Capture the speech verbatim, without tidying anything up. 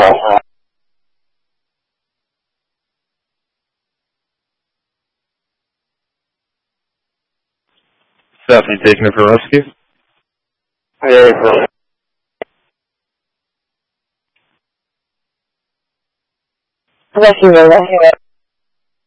Stephanie taking her for rescue. Yeah, bro. Rescue, rescue.